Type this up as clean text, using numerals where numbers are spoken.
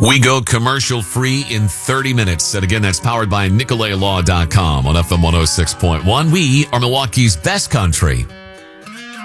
We go commercial free in 30 minutes. And again, that's powered by NicoletLaw.com on FM 106.1. We are Milwaukee's best country.